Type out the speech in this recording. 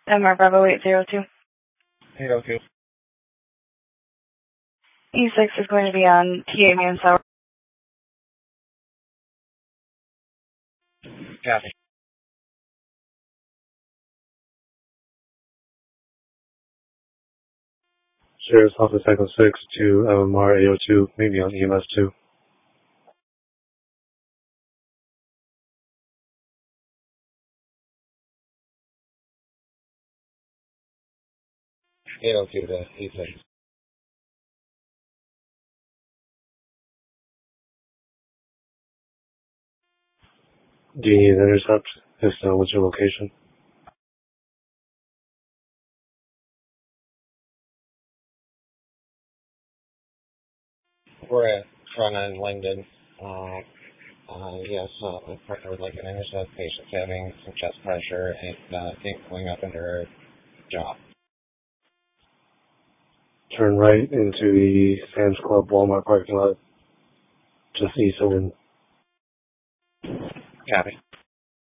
MR Bravo 802. 802. E6 is going to be on TA Mansour. Copy. Sheriff's Office Echo 6 to MMR 802, maybe on EMS 2. To E6. Do you need an intercept? If so, what's your location? We're at front end Langdon. Yes, my partner would like an intercept. Patient's having some chest pressure and I think going up under her jaw. Turn right into the Sam's Club Walmart parking lot, just east of him. Copy.